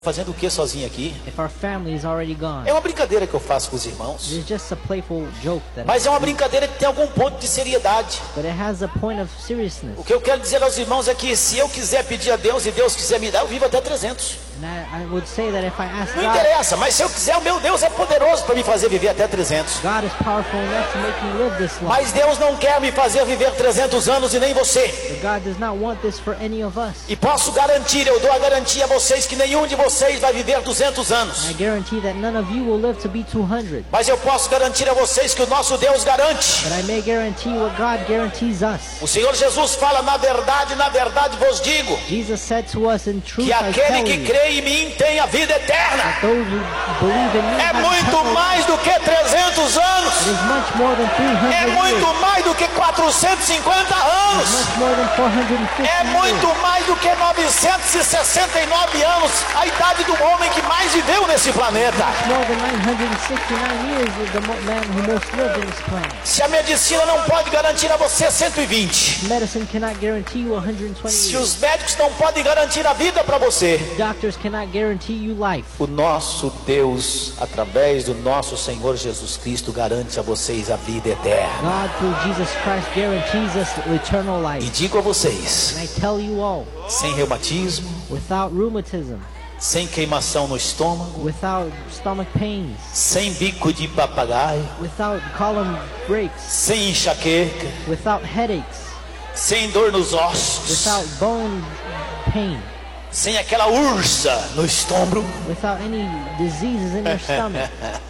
Fazendo o que sozinho aqui? If our family is already gone, É uma brincadeira que eu faço com os irmãos. it's just a playful joke that Mas é uma brincadeira que tem algum ponto de seriedade. but it has a point of seriousness. O que eu quero dizer aos irmãos é que se eu quiser pedir a Deus e Deus quiser me dar, eu vivo até 300. And I would say that if I ask Não God, interessa, mas se eu quiser, o meu Deus é poderoso para me fazer viver até 300. God is powerful enough to make me live this life. Mas Deus não quer me fazer viver 300 anos e nem você. But God does not want this for any of us. E posso garantir, eu dou a garantia a vocês que nenhum de vocês vai viver 200 anos. I guarantee that none of you will live to be 200. Mas eu posso garantir a vocês que o nosso Deus garante. But I may guarantee what God guarantees us. O Senhor Jesus fala, na verdade vos digo, Jesus said to us, in truth que I aquele tell que you, crê em mim tem a vida eterna. those who believe in me É have muito eternal life. mais do que 300 anos. It is much more than 300 É years. muito mais do que 450 anos. Much more than 450 É muito years. mais do que 969 anos. A idade do homem que mais viveu nesse planeta. More than 969 years is the man who most lived in this planet. Se a medicina não pode garantir a você 120. Medicine cannot guarantee you 120 Se years. os médicos não podem garantir a vida para você. Doctors cannot guarantee you life. O nosso Deus, através do nosso Senhor Jesus Cristo, garante a vocês a vida eterna. God, through Jesus Christ, guarantees us eternal E life. digo a vocês, And I tell you all, sem reumatismo, without rheumatism, sem queimação no estômago, without stomach pains, sem bico de papagaio, without column breaks, sem enxaqueca, without headaches, sem dor nos ossos, without bone pain, sem aquela ursa no estômago, without any diseases in your stomach,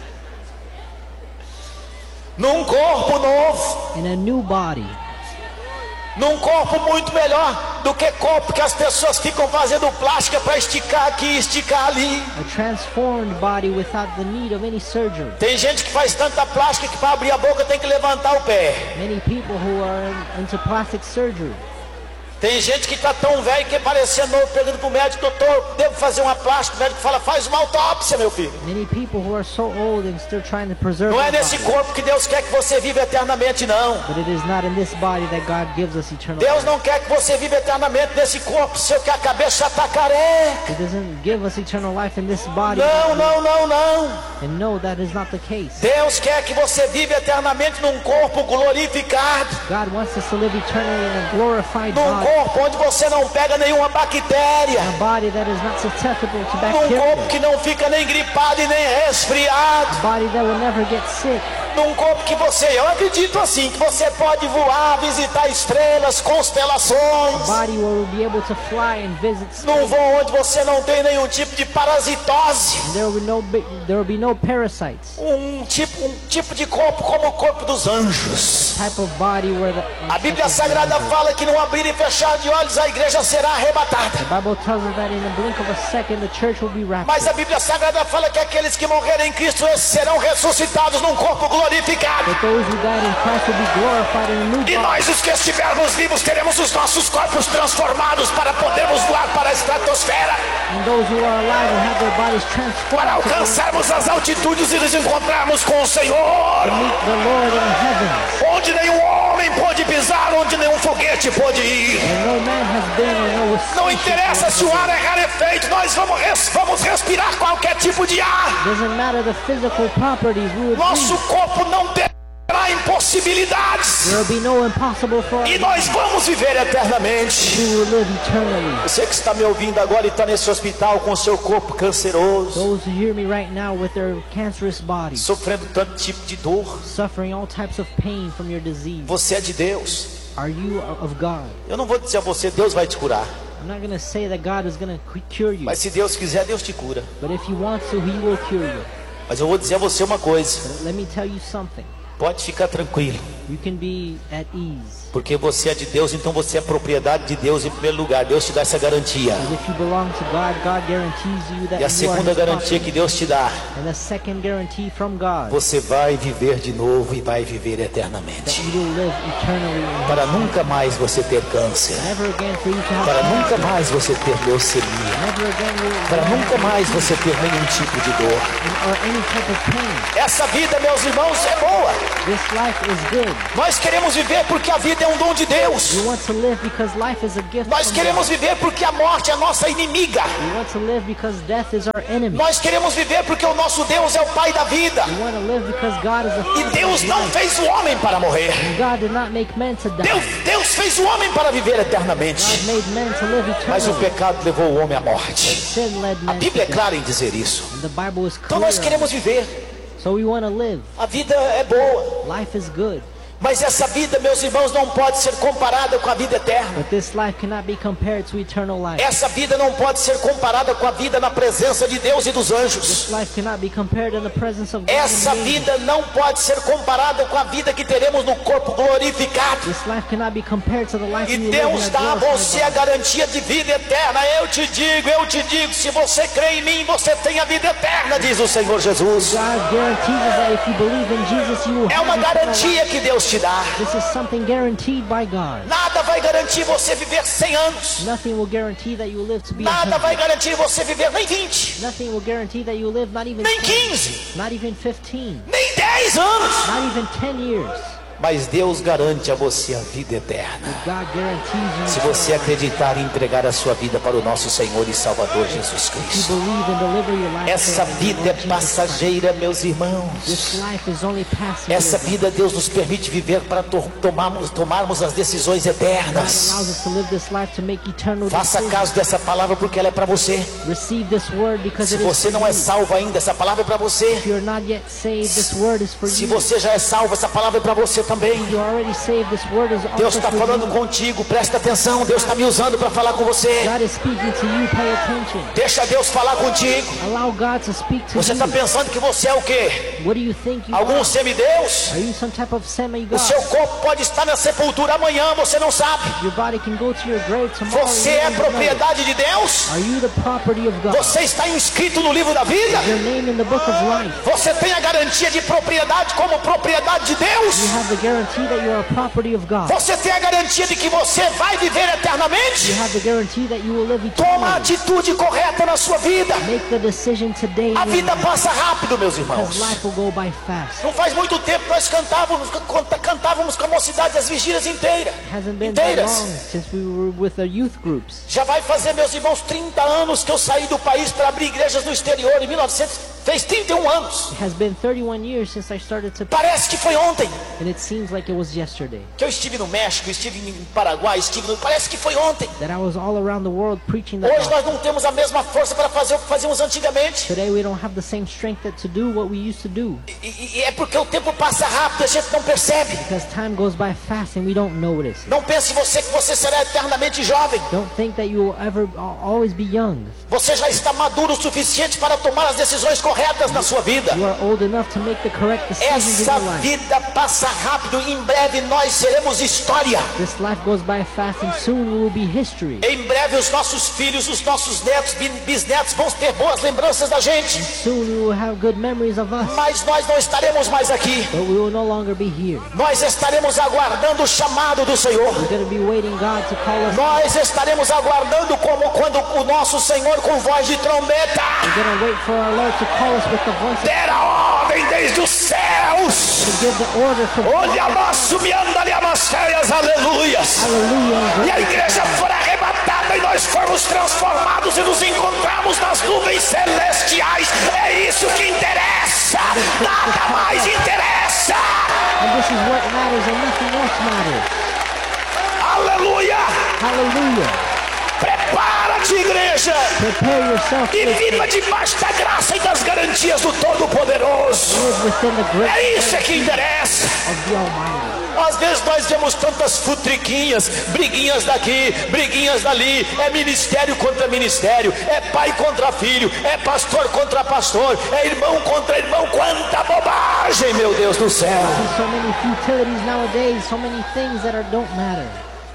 num corpo novo, in a new body, num corpo muito melhor do que corpo que as pessoas ficam fazendo plástica para esticar aqui, esticar ali. a transformed body without the need of any surgery. Tem gente que faz tanta plástica que para abrir a boca tem que levantar o pé. Many people who are into plastic surgery. Tem gente que está tão velho que parecia novo, perguntando para o médico, doutor, devo fazer uma plástica? O médico fala, faz uma autópsia, meu filho. Many people who are so old and still trying to preserve Não é their nesse body. corpo que Deus quer que você viva eternamente, não. But it is not in this body that God gives us eternal Deus life. não quer que você viva eternamente nesse corpo seu que a cabeça já está careca. He doesn't give us eternal life in this body. Não, não, não, não. And no, that is not the case. Deus quer que você viva eternamente num corpo glorificado. God wants us to live eternally in a glorified Num body. corpo onde você não pega nenhuma bactéria. A body that is not susceptible to Num corpo bacteria. que não fica nem gripado e nem resfriado. A body that will never get sick. Num corpo que eu acredito assim, que você pode voar, visitar estrelas, constelações. A body where we'll be able to fly and visit Num space. voo onde você não tem nenhum tipo de parasitose. There will be no parasites. Um tipo de corpo como o corpo dos anjos. Type of body where A Bíblia Sagrada fala que no abrir e fechar de olhos a igreja será arrebatada. The Bible tells us that in the blink of a second the church will be Mas raptured. a Bíblia Sagrada fala que aqueles que morrerem em Cristo serão ressuscitados num corpo glorificado. But those who died in Christ will be glorified in a new E body. nós, os que estivermos vivos, teremos os nossos corpos transformados para podermos voar para a estratosfera, And those who are alive will have their bodies para transformed to alcançarmos as altitudes e nos encontrarmos com o Senhor, meet the Lord in heaven. onde nenhum homem pôde pisar, onde nenhum foguete pôde ir. And no man has been or no Não spaceship interessa has se o been. ar é rarefeito, nós vamos respirar qualquer tipo de ar. Doesn't matter the physical properties, we will Nosso breathe. corpo não terá impossibilidades. There will be no impossible for E us. nós vamos viver eternamente. We will live eternally. Você que está me ouvindo agora e está nesse hospital com seu corpo canceroso, Those who hear me right now with their cancerous bodies, sofrendo tanto tipo de dor, suffering all types of pain from your disease, você é de Deus. are you of God? Eu não vou dizer a você, Deus vai te curar. I'm not going to say that God is going to cure you. Mas se Deus quiser, Deus te cura. But if He wants to, He will cure you. Mas eu vou dizer a você uma coisa, But let me tell you something. pode ficar tranquilo, You can be at ease. porque você é de Deus, então você é propriedade de Deus em primeiro lugar. Deus te dá essa garantia. Because if you belong to God, God guarantees you that E a you are segunda His garantia property. que Deus te dá, And the second guarantee from God, você vai viver de novo e vai viver that eternamente. you will live eternally in Para nunca mais você ter câncer, Never again for you to have para nunca cancer. mais você ter leucemia, Never again will you para have nunca mais você ter nenhum tipo de dor. or any type of pain. Essa vida, meus irmãos, é boa. This life is good. Nós queremos viver porque a vida é um dom de Deus. We want to live because life is a gift Nós from queremos God. viver porque a morte é a nossa inimiga. We want to live because death is our enemy. Nós queremos viver porque o nosso Deus é o Pai da vida. We want to live because God is the E Father Deus of não life. fez o homem para morrer. God did not make men to die. Deus fez o homem para viver eternamente. God made men to live Mas o eternally. pecado levou o homem à morte. Sin led A men to Bíblia é death. clara em dizer isso. And the Bible is Então nós clear. queremos viver. So we want to live. A vida é boa. Life is good. Mas essa vida, meus irmãos, não pode ser comparada com a vida eterna. But this life cannot be compared to eternal life. Essa vida não pode ser comparada com a vida na presença de Deus e dos anjos. This life cannot be compared in the presence of God. Essa and the angels. vida não pode ser comparada com a vida que teremos no corpo glorificado. This life cannot be compared to the life E we live in Deus a dá a você a glorified body. garantia de vida eterna. Eu te digo, se você crê em mim, você tem a vida eterna, diz o Senhor Jesus. God guarantees us that if you believe in Jesus, you will É have uma eternal life. garantia que Deus te dá. This is something guaranteed by God. Nada vai garantir você viver 100 anos. Nothing will guarantee that you will live to be Nada 100. vai garantir você viver nem 20, Nothing will guarantee that you will live not even nem 10, 15, not even 15, nem 10 anos. not even 10 years. Mas Deus garante a você a vida eterna. God guarantees Se you você acreditar e entregar a sua vida para o nosso Senhor e Salvador Jesus to Cristo. believe and deliver your life. Essa to the vida é Lord Jesus Christ. passageira, meus This irmãos. life is only passing. Essa vida Deus nos permite viver para tomarmos as decisões God eternas. allows us to live this life to make eternal Faça decisions. caso dessa palavra porque ela é para você. Receive this word because Se it is você for não é you. salvo ainda, essa palavra é para você. If you're not yet saved, this word is for Se you. você já é salvo, essa palavra é para você também. If you're already saved, this word is Deus also está for falando you. contigo, presta atenção. Deus está me usando para falar com você. God is speaking to you, pay attention. Deixa Deus falar contigo. Allow God to speak to Você está you. pensando que você é o quê? What do you think you Algum are? semideus? Are you some type of O semi-God? seu corpo pode estar na sepultura amanhã, você não sabe. Your body can go to your grave tomorrow. Você and you é don't know. propriedade de Deus? Are you the property of God? Você está inscrito no livro da vida? Your name in the book of life. Você tem a garantia de propriedade como propriedade de Deus? You have the guarantee that you are a property of God. Você tem a garantia de que você vai viver eternamente? You have the guarantee that you will live Toma a eternally. atitude correta na sua vida. Make the decision today. A vida passa rápido, meus irmãos. Because life will go by fast. Não faz muito tempo que nós cantávamos com a mocidade as vigílias inteiras. It hasn't been that Inteiras. long since we were with the youth groups. Já vai fazer, meus irmãos, 30 anos que eu saí do país para abrir igrejas no exterior. Em 1900, fez 31 anos. It has been 31 years since I started to Parece que foi ontem and it seems like it was yesterday. que eu estive no México, estive em Paraguai, parece que foi ontem. That I was all around the world preaching the Hoje gospel. nós não temos a mesma força para fazer o que fazíamos antigamente. Today we don't have the same strength to do what we used to do. E é porque o tempo passa rápido, a gente não percebe. Because time goes by fast and we don't notice. Não pense você que você será eternamente jovem. Don't think that you will ever always be young. Você já está maduro o suficiente para tomar as decisões corretas na sua vida. You are old enough to make the correct decisions in Essa your life. vida passa rápido, em breve nós seremos história. This life goes by fast and soon we will be history. Em breve os nossos filhos, os nossos netos, bisnetos vão ter boas lembranças da gente. Soon we will have good memories of us, Mas nós não estaremos mais aqui. but we will no longer be here. Nós estaremos aguardando o chamado do Senhor. We're going to be waiting God to call us. Nós estaremos aguardando como quando o nosso Senhor com voz de trombeta We're going to wait for our Lord to call us with the voice of der a ordem desde os céus. to give the order from Olha amasso me andale amasteias, aleluias. Hallelujah. E a igreja for arrebatada e nós formos transformados e nos encontramos nas nuvens celestiais. É isso que interessa. Nada mais interessa. And this is what matters and nothing else matters. Aleluia. Hallelujah. Prepara-te, igreja. Prepare yourself E to viva debaixo da graça e das garantias do Todo-Poderoso. live within the great É isso que interessa. of the Almighty. Às vezes nós vemos tantas futriquinhas, briguinhas daqui, briguinhas dali. É ministério contra ministério, é pai contra filho, é pastor contra pastor, é irmão contra irmão. Quanta bobagem, meu Deus do céu. There's so many futilities nowadays, so many things that don't matter.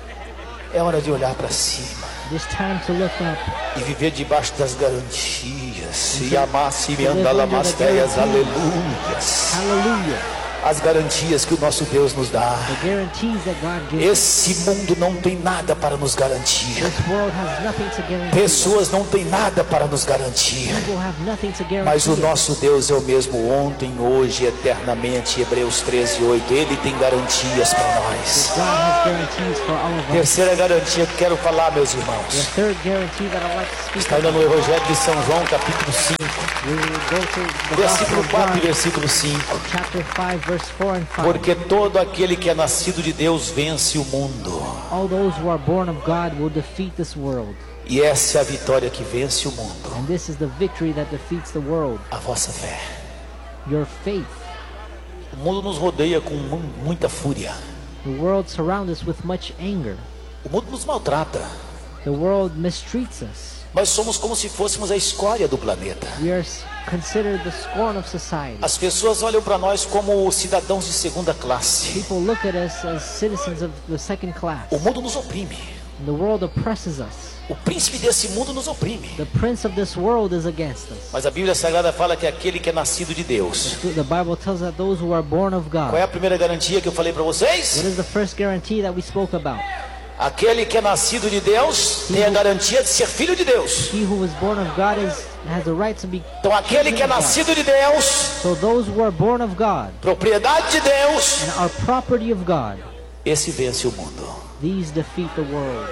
É hora de olhar para cima It's time to look up. e viver debaixo das garantias. E amar-se e andar lamasteias, aleluias. Hallelujah. as garantias que o nosso Deus nos dá. The guarantees that God gives. Esse mundo não tem nada para nos garantir. This world has nothing to guarantee. Pessoas não têm nada para nos garantir. People have nothing to guarantee. Mas o nosso Deus é o mesmo ontem, hoje, eternamente. Hebreus 13:8. Ele tem garantias para nós. God has guarantees for all of us. Terceira garantia que quero falar, meus The irmãos, third guarantee that I'd like to speak está ainda no Evangelho de São João, capítulo 5, we will go to the versículo Gospel of 4 e John, versículo 5. chapter 5, verse 4 and 5. Porque todo aquele que é nascido de Deus vence o mundo. All those who are born of God will defeat this world. E essa é a vitória que vence o mundo. And this is the victory that defeats the world. A vossa fé. Your faith. O mundo nos rodeia com muita fúria. The world surrounds us with much anger. O mundo nos maltrata. The world mistreats us. Nós somos como se fôssemos a escória do planeta. We are considered the scorn of society. As pessoas olham para nós como cidadãos de segunda classe. People look at us as citizens of the second class. O mundo nos oprime. The world oppresses us. O príncipe desse mundo nos oprime. The prince of this world is against us. Mas a Bíblia Sagrada fala que aquele que é nascido de Deus. The Bible tells that those who are born of God. Qual é a primeira garantia que eu falei para vocês? What is the first guarantee that we spoke about? Aquele que é nascido de Deus tem a garantia de ser filho de Deus. He who is born of God has the right to be. Então aquele que é nascido de Deus, So those who are born of God propriedade de Deus, and are property of God, esse vence o mundo. these defeat the world.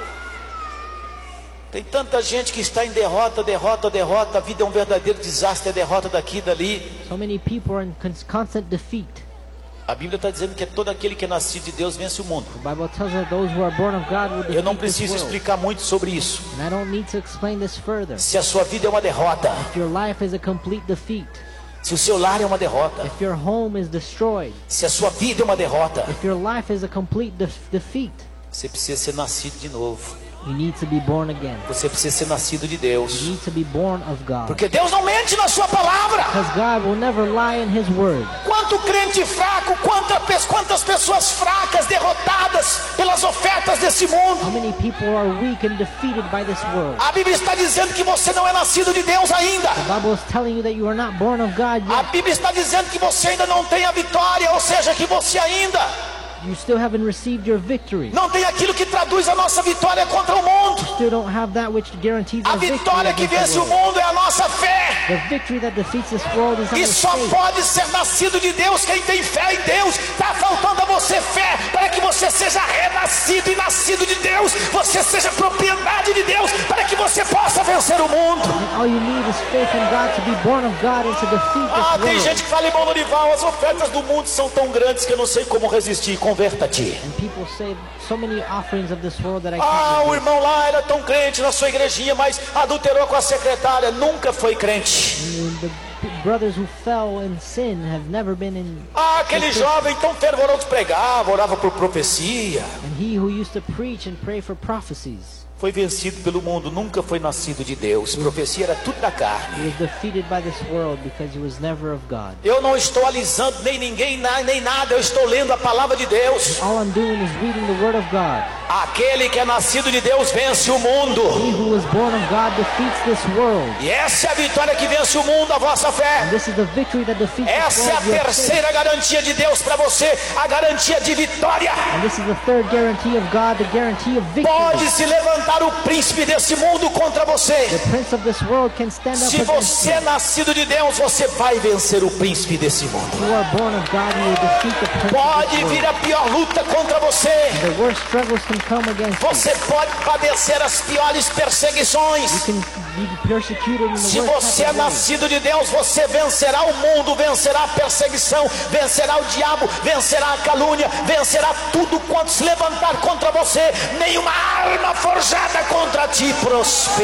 Tem tanta gente que está em derrota, derrota, derrota. A vida é um verdadeiro desastre, é derrota daqui e dali. So many people are in constant defeat. A Bíblia está dizendo que é todo aquele que é nascido de Deus vence o mundo. The Bible tells us that those who are born of God will Eu não defeat this preciso world. explicar muito sobre isso. And I don't need to explain this further. Se a sua vida é uma derrota, If your life is a complete defeat, se o seu lar é uma derrota, if your home is destroyed, se a sua vida é uma derrota, if your life is a complete defeat, você precisa ser nascido de novo. you need to be born again. Você precisa ser nascido de Deus. You need to be born of God. Porque Deus não mente na sua palavra. Because God will never lie in His word. Quanto crente fraco, quantas pessoas fracas, derrotadas pelas ofertas desse How mundo. many people are weak and defeated by this world? A Bíblia está dizendo que você não é nascido de Deus ainda. The Bible is telling you that you are not born of God A yet. Bíblia está dizendo que você ainda não tem a vitória, ou seja, que você ainda You still haven't received your victory. não tem aquilo que traduz a nossa vitória contra o mundo. You still don't have that which guarantees A our victory vitória que against vence the o world. mundo é a nossa fé. The victory that defeats this world is E our só faith. pode ser nascido de Deus quem tem fé em Deus. Está faltando a você fé para que você seja renascido e nascido de Deus. Você seja propriedade de Deus para que você possa vencer o mundo. And all you need is faith in God to be born of God and to defeat Ah, this tem world. gente que fala, irmão Lorival, as ofertas do mundo são tão grandes que eu não sei como resistir. Converta-te. And people say so many offerings of this world that I Ah, can't o resist. irmão lá era tão crente na sua igrejinha, mas adulterou com a secretária. Nunca foi crente. And the brothers who fell in sin have never been in. Ah, aquele jovem tão fervoroso pregava, orava por profecia. And he who used to preach and pray for prophecies, Foi vencido pelo mundo, nunca foi nascido de Deus. Profecia era tudo da carne. he was defeated by this world because he was never of God. Eu não estou alisando nem ninguém, nem nada. Eu estou lendo a palavra de Deus. All I'm doing is reading the word of God. Aquele que é nascido de Deus vence o mundo. He who was born of God defeats this world. E essa é a vitória que vence o mundo, a vossa fé. And this is the victory that defeats this Essa é a world. Your faith. terceira garantia de Deus para você, a garantia de vitória. And this is the third guarantee of God, the guarantee of victory. Pode se levantar o príncipe desse mundo contra The você. prince of this world can stand up Se against você é you. nascido de Deus, você vai vencer o príncipe desse mundo. If you are born of God, you will defeat the prince of Pode this vir world. a pior luta contra você. The worst struggles can come against you. Você pode padecer as piores perseguições. You can be persecuted in the Se worst você é type of way. nascido de Deus, você vencerá o mundo, vencerá a perseguição, vencerá o diabo, vencerá a calúnia, vencerá tudo quanto se levantar contra você. Nenhuma arma forjada contra ti prosperará.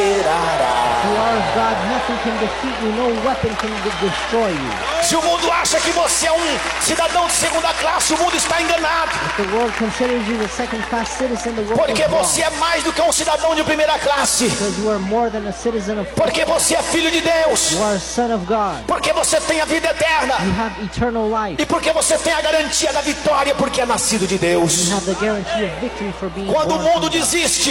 If you are of God, nothing can defeat you. No weapon can destroy you. Se o mundo acha que você é um cidadão de segunda classe, o mundo está enganado. If the world considers you a second-class citizen, the world Porque is wrong. você é mais do que um cidadão de primeira classe. Because you are more than a citizen of Porque você é filho de Deus. You are a son of God. Porque você tem a vida eterna. You have eternal life. E porque você tem a garantia da vitória, porque é nascido de Deus. You have the guarantee of victory for being Quando o born from mundo God. desiste, When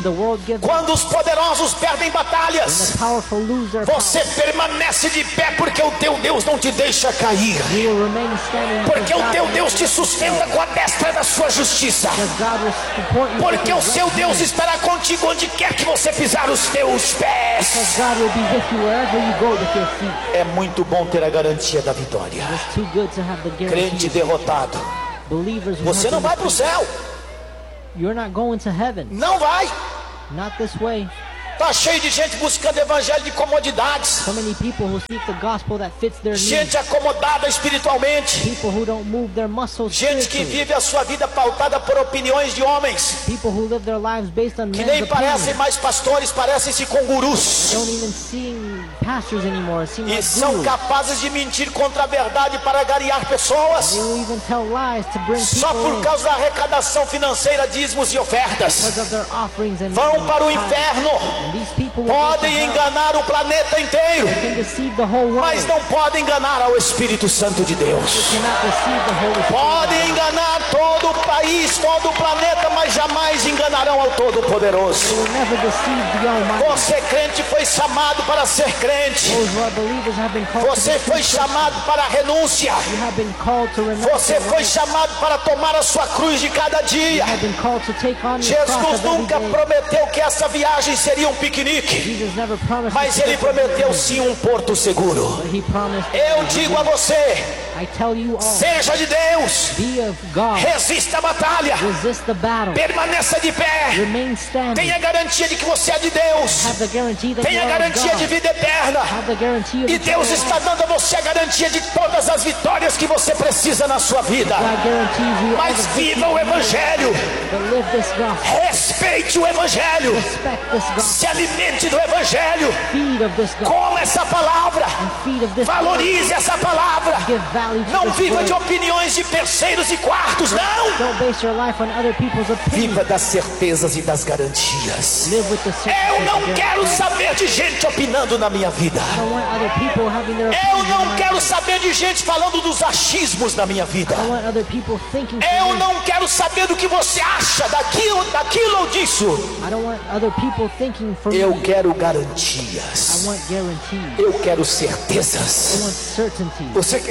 the world gives up, Quando os poderosos perdem when batalhas, the powerful lose their você power, permanece de pé porque o teu Deus não te deixa cair. you will remain standing Porque o because teu God Deus te sustenta com a destra da sua justiça. will support you Porque o with his seu right Deus hand. estará contigo onde quer que você pisar os teus pés. Because God will be with you wherever you go with your feet. É muito bom ter a garantia da vitória. It's too good to have the Crente guarantee. derrotado, Believers who você have não been vai para o defeated. céu. You're not going to heaven. Não vai. Not this way. Tá cheio de gente buscando evangelho de comodidades. So many people who seek the gospel that fits their needs. Gente acomodada espiritualmente. People who don't move their muscles Gente que spiritually. vive a sua vida pautada por opiniões de homens. People who live their lives based on Que men's nem parecem opinions. mais pastores, parecem-se com gurus. Don't even seeing pastors anymore. Seem E like são gurus. capazes de mentir contra a verdade para agariar pessoas. They will even tell lies to bring Só people por in causa da arrecadação financeira, dízimos e ofertas. because of their offerings and Vão para o tithes. inferno. And these people will go to Podem hell. enganar o planeta inteiro, They can deceive the whole world. mas não podem enganar ao Espírito Santo de Deus. They cannot deceive the Holy Spirit. Podem enganar todo o país, todo o planeta, mas jamais enganarão ao They Todo-Poderoso. will never deceive the Almighty. Você, crente, foi chamado para ser crente. Those who are believers have been called to Você be foi Christians. chamado para a renúncia. You have been called to renounce Você your foi life. chamado para tomar a sua cruz de cada dia. You have been called to take on your cross Jesus of every nunca day. prometeu que essa viagem seria um piquenique, Jesus never promised mas to ele take on prometeu your sim um porto seguro. but he promised. Eu digo a você, I tell you all, seja de Deus, be of God. resista a batalha, Resist the battle. permaneça de pé, Remain standing. tenha garantia de que você é de Deus, Have the guarantee that you tenha are of garantia de God. vida eterna. Have the guarantee of E Deus eternal está life. dando a você a garantia de todas as vitórias que você precisa na sua vida. God guarantees you all Mas the victory viva o Evangelho, but live this gospel. respeite o Evangelho, Respect this gospel. se alimente do Evangelho, Feed of this gospel. coma essa palavra, And feed of this word. valorize essa palavra. Give value to Não this viva word. de opiniões de terceiros e quartos, não. Don't base your life on other people's opinions. Viva das certezas e das garantias. Live with the certainty Eu of não your quero faith. saber de gente opinando na minha vida. I don't want other people having their Eu opinions não on my quero life. saber de gente falando dos achismos na minha vida. I don't want other people thinking for Eu me. não quero saber do que você acha daquilo ou disso. I don't want other people thinking for Eu me. quero I garantias. want guarantees. Eu quero I certezas. want certainty.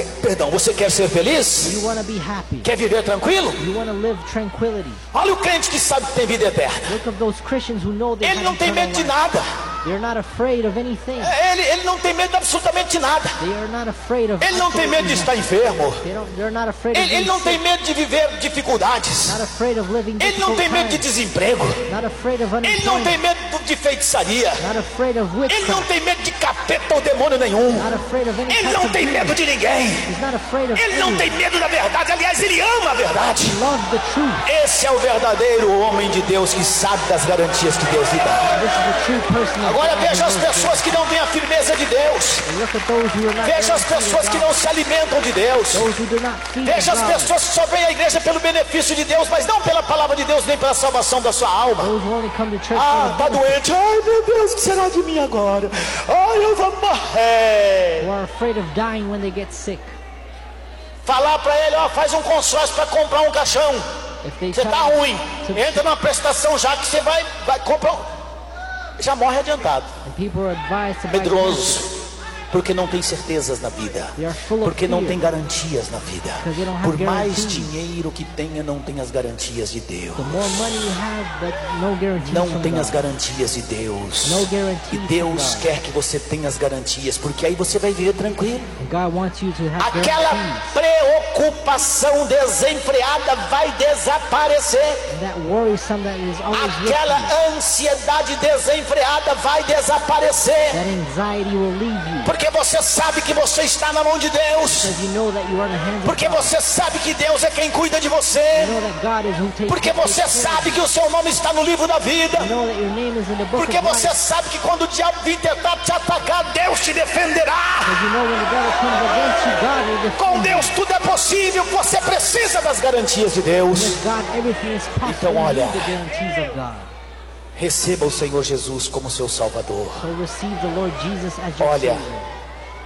Você quer ser feliz? You want to be happy. Quer viver tranquilo? You want to live tranquility. Olha o crente que sabe que tem vida eterna. Look of those Christians who know they Ele have não tem eternal medo de life. nada. They're not afraid of anything. Ele não tem medo de absolutamente nada. They are not afraid of Ele não tem medo de estar enfermo. They're not afraid of Ele being não tem sick. medo de viver dificuldades. Not afraid of living Ele não difficult tem medo de times. desemprego. Not afraid of Ele não tem unemployment. medo de feitiçaria. Not afraid of Ele não witchcraft. tem medo de capeta ou demônio nenhum. Not afraid of any Ele type não of tem demon. medo de ninguém. He's not afraid of Ele não anyone. tem medo da verdade. Aliás, ele ama a verdade. He loves the truth. Esse é o verdadeiro homem de Deus que sabe das garantias que Deus lhe dá. This is the true person of Agora God veja who as knows pessoas que não têm a firmeza de Deus. God. And look at those who are not Veja as guaranteed pessoas of que God. não se alimentam de Deus. Those who do not feed Veja as God. pessoas que só vêm à igreja pelo benefício de Deus, mas não pela palavra de Deus, nem pela salvação da sua alma. Those who only come to church Ah, for tá the benefit. doente. Ai, meu Deus, o que será de mim agora? Ai, eu vou morrer. Who are afraid of dying when they get sick. Falar pra ele, ó, faz um consórcio para comprar um caixão. If they Você tell tá them ruim. to- Entra numa prestação já que você vai comprar um... Já morre adiantado. and people are advised to buy Medroso. Porque não tem certezas na vida. They are full of Porque não fear. tem garantias na vida. Because they don't have Por mais guarantees. dinheiro que tenha, não tem as garantias de Deus. The more money you have, but no guarantees Não from tem God. as garantias de Deus. No guarantees E Deus from God. quer que você tenha as garantias, porque aí você vai viver tranquilo. And God wants you to have Aquela guarantees. preocupação desenfreada vai desaparecer. And that worrisome that is always with Aquela you. ansiedade desenfreada vai desaparecer. That anxiety will leave you. Porque você sabe que você está na mão de Deus. Because you know that you are in the hands of Porque God. você sabe que Deus é quem cuida de você. You know that God is who takes Porque você care of sabe que o seu nome está no livro da vida. you. You know that your name is in the book Porque of você life. sabe que quando o diabo vir tentar te atacar, Deus te defenderá. Because you know when the devil comes against you, God will Com defend you. Deus tudo é possível. Você precisa das garantias de Deus. With God, everything is possible. Então, olha. You need the guarantees of God. Receba o Senhor Jesus como seu Salvador. So receive the Lord Jesus as your Olha. Savior.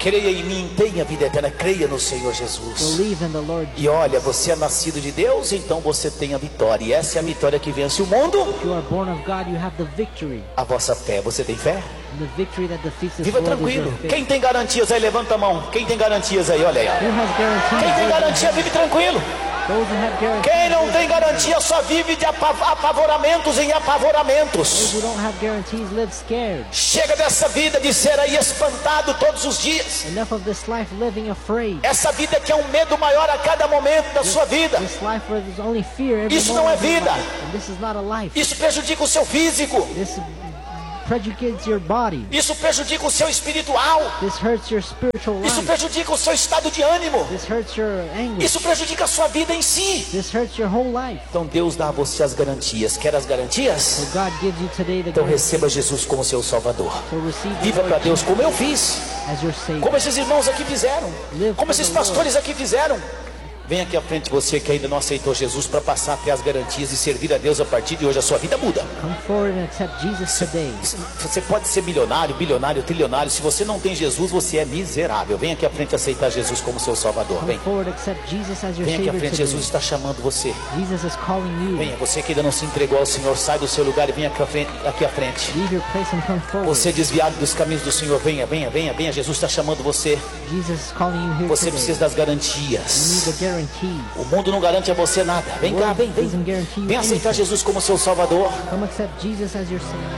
Creia em mim, tenha vida eterna. Creia no Senhor Jesus. Believe in the Lord E Jesus. olha, você é nascido de Deus, então você tem a vitória. E essa é a vitória que vence o mundo. If you are born of God, you have the victory. A vossa fé, você tem fé? And the victory that defeats this Viva world is tranquilo. your faith. Quem tem garantias aí, levanta a mão. Quem tem garantias aí, olha aí. ó. Who has guarantees? Quem tem garantia, vive tranquilo. Those who have guarantees. Quem não tem garantia só vive de apavoramentos em Those apavoramentos. who don't have guarantees live scared. Chega dessa vida de ser aí espantado todos os dias. Enough of this life living afraid. Essa vida que é um medo maior a cada momento da sua vida. This life where there's only fear every Isso não moment é of your vida. life. And this is not a life. Isso prejudica o seu físico. This prejudicates your body. Isso prejudica o seu espiritual. This hurts your spiritual Isso life. prejudica o seu estado de ânimo. This hurts your anger. Isso prejudica a sua vida em si. This hurts your whole life. Então Deus dá a você as garantias. Quer as garantias? So God gives you today the Então guarantee. receba Jesus como seu Salvador. So receive the Viva para Lord Deus como eu fiz. as your Savior. Como esses irmãos aqui fizeram. Como esses pastores aqui fizeram. Vem aqui à frente você que ainda não aceitou Jesus para passar até as garantias e servir a Deus a partir de hoje. A sua vida muda. Come forward and accept Jesus today. Você pode ser milionário, bilionário, trilionário. Se você não tem Jesus, você é miserável. Vem aqui à frente aceitar Jesus como seu Salvador. Come Vem. forward and accept Jesus as your Vem aqui à Savior frente, today. Jesus está chamando você. Jesus is calling you. Venha, você que ainda não se entregou ao Senhor, sai do seu lugar e venha aqui à frente. Leave your place and come forward. Você desviado dos caminhos do Senhor, venha, venha, venha, venha. Jesus está chamando você. Jesus is calling you here Você today. precisa das You need garantias. the guarantees. O mundo não garante a você nada. Vem cá, vem, vem. Doesn't guarantee you Vem aceitar anything. Jesus como seu Salvador. Come accept Jesus as your Savior.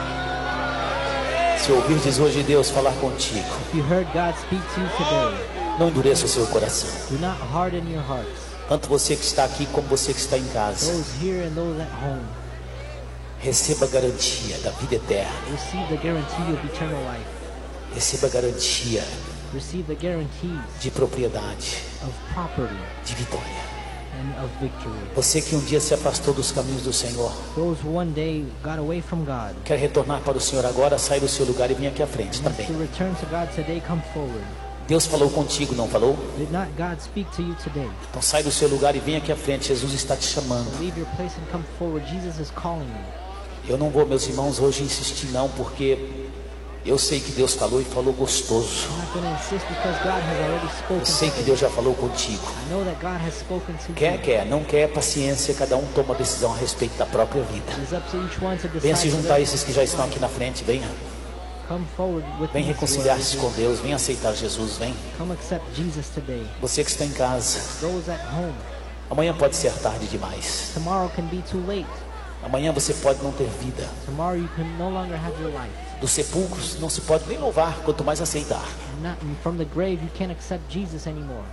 Se ouvirdes hoje Deus falar contigo, If you heard God speak to you today, não endureça o seu coração. do not harden your hearts. Tanto você que está aqui como você que está em casa. Those here and those at home, Receba a garantia da vida eterna. receive the guarantee of eternal life. Receba a garantia Receive the guarantees de propriedade, of property de vitória. and of victory. Você que um dia se afastou dos caminhos do Senhor, Those who one day got away from God, quer retornar para o Senhor agora, sai do seu lugar e vem aqui à frente wants também. to return to God today, come forward. Deus falou contigo, não falou? Did not God speak to you today? Então sai do seu lugar e vem aqui à frente. Jesus está te chamando. Leave your place and come forward. Jesus is calling you. Eu não vou, meus irmãos, hoje insistir não, porque eu sei que Deus falou e falou gostoso. I'm not going to insist because God has already spoken. Eu sei to que you. Deus já falou contigo. I know that God has spoken to Quer, you. quer, não quer, paciência, cada um toma a decisão a respeito da própria vida. It's up to each one to Venha se decide. juntar a esses que já estão aqui na frente, venha. Come forward with Vem me. reconciliar-se com Deus, vem aceitar Jesus, vem. Come accept Jesus today. Você que está em casa, Those at home, amanhã pode ser tarde demais. tomorrow can be too late. Amanhã você pode não ter vida. Tomorrow you can no longer have your life. Dos sepulcros não se pode nem louvar, quanto mais aceitar. From the grave you can't accept Jesus anymore.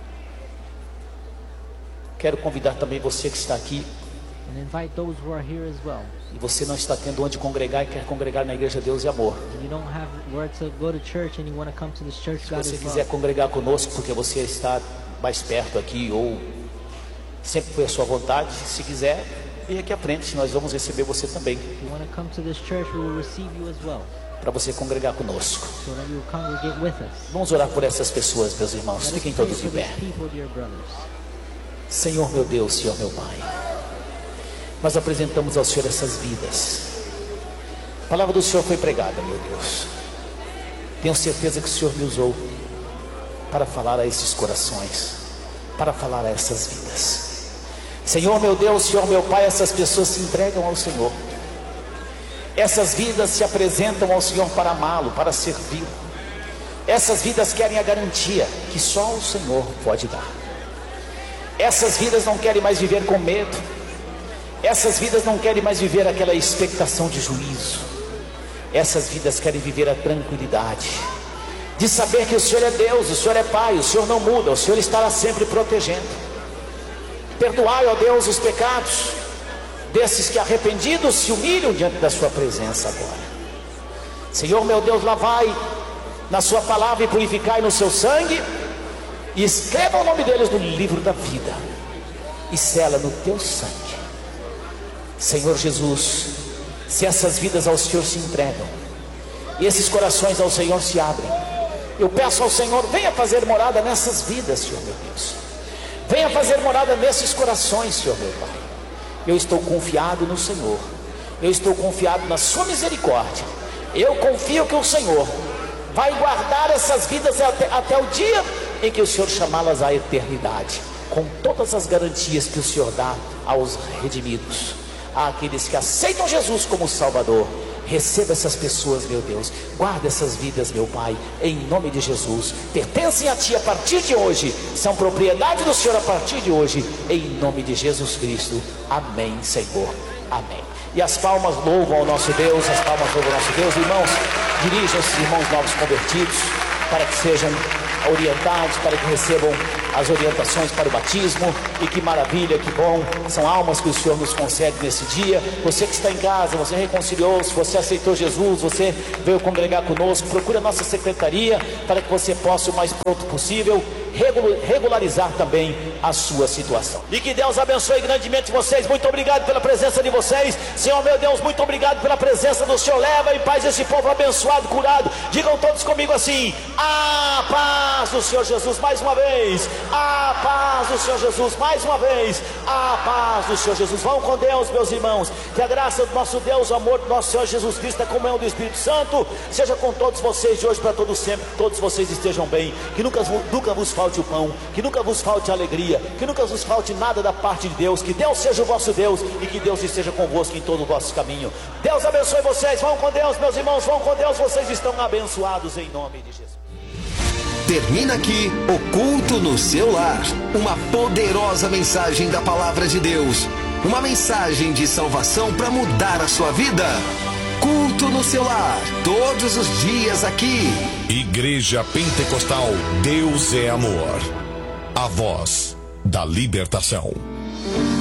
Quero convidar também você que está aqui And invite those who are here as well. e você não está tendo onde congregar e quer congregar na Igreja Deus e Amor. You don't have where to go to church and you want to come to this church, Se God você is quiser love. congregar conosco porque você está mais perto aqui ou sempre foi a sua vontade, se quiser, vem aqui à frente, nós vamos receber você também, If you want to come to this church, we will receive you as well, para você congregar conosco. so that you will congregate with us. Vamos orar por essas pessoas, meus irmãos. Let us Fiquem pray todos de for pé. these people, dear brothers. Senhor meu Deus, Senhor meu Pai, nós apresentamos ao Senhor essas vidas. A palavra do Senhor foi pregada, meu Deus. Tenho certeza que o Senhor me usou para falar a esses corações, para falar a essas vidas. Senhor meu Deus, Senhor meu Pai, essas pessoas se entregam ao Senhor. Essas vidas se apresentam ao Senhor para amá-lo, para servi-lo. Essas vidas querem a garantia que só o Senhor pode dar. Essas vidas não querem mais viver com medo. Essas vidas não querem mais viver aquela expectação de juízo. Essas vidas querem viver a tranquilidade de saber que o Senhor é Deus, o Senhor é Pai, o Senhor não muda, o Senhor estará sempre protegendo. Perdoai, ó Deus, os pecados desses que arrependidos se humilham diante da sua presença agora. Senhor meu Deus, lavai na sua palavra e purificai no seu sangue, e escreva o nome deles no livro da vida e sela no teu sangue. Senhor Jesus, se essas vidas ao Senhor se entregam e esses corações ao Senhor se abrem, eu peço ao Senhor, venha fazer morada nessas vidas, Senhor meu Deus. Venha fazer morada nesses corações, Senhor meu Pai. Eu estou confiado no Senhor. Eu estou confiado na sua misericórdia. Eu confio que o Senhor vai guardar essas vidas até o dia em que o Senhor chamá-las à eternidade, com todas as garantias que o Senhor dá aos redimidos, àqueles que aceitam Jesus como Salvador. Receba essas pessoas, meu Deus, guarda essas vidas, meu Pai, em nome de Jesus. Pertencem a Ti a partir de hoje, são propriedade do Senhor a partir de hoje, em nome de Jesus Cristo. Amém, Senhor, amém. E as palmas louvam ao nosso Deus, as palmas louvam ao nosso Deus. Irmãos, dirijam esses irmãos novos convertidos, para que sejam orientados, para que recebam as orientações para o batismo. E que maravilha, que bom, são almas que o Senhor nos concede nesse dia. Você que está em casa, você reconciliou-se, você aceitou Jesus, você veio congregar conosco, procure a nossa secretaria, para que você possa o mais pronto possível regularizar também a sua situação. E que Deus abençoe grandemente vocês. Muito obrigado pela presença de vocês, Senhor meu Deus, muito obrigado pela presença do Senhor. Leva em paz esse povo abençoado, curado. Digam todos comigo assim: a paz do Senhor Jesus. Mais uma vez, a paz do Senhor Jesus. Mais uma vez, a paz do Senhor Jesus. Vão com Deus, meus irmãos. Que a graça do nosso Deus, o amor do nosso Senhor Jesus Cristo, a comunhão do Espírito Santo seja com todos vocês de hoje para todo sempre. Que todos vocês estejam bem, que nunca vos falte o pão, que nunca vos falte a alegria, que nunca vos falte nada da parte de Deus. Que Deus seja o vosso Deus e que Deus esteja convosco em todo o vosso caminho. Deus abençoe vocês. Vão com Deus, meus irmãos, vão com Deus. Vocês estão abençoados em nome de Jesus. Termina aqui o Culto no Seu Lar, uma poderosa mensagem da Palavra de Deus, uma mensagem de salvação para mudar a sua vida. Culto no Seu Lar, todos os dias aqui. Igreja Pentecostal Deus é Amor, a voz da libertação.